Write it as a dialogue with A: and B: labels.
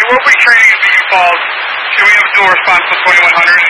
A: we'll be training in Beacon Falls. Can we have a dual response to 2100?